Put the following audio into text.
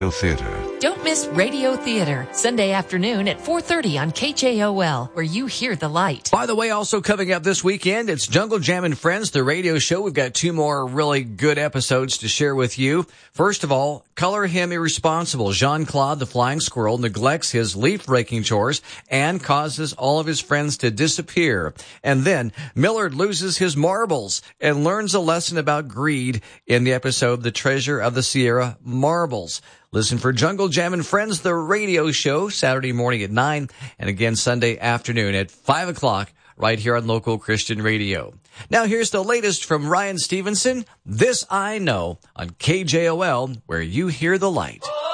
Theater. Don't miss Radio Theater, Sunday afternoon at 4:30 on KJOL, where you hear the light. By the way, also coming up this weekend, it's Jungle Jam and Friends, the radio show. We've got 2 more really good episodes to share with you. First of all, color him irresponsible. Jean-Claude, the flying squirrel, neglects his leaf-raking chores and causes all of his friends to disappear. And then Millard loses his marbles and learns a lesson about greed in the episode The Treasure of the Sierra Marbles. Listen for Jungle Jam and Friends, the radio show, Saturday morning at 9, and again Sunday afternoon at 5 o'clock, right here on Local Christian Radio. Now here's the latest from Ryan Stevenson, This I Know, on KJOL, where you hear the light.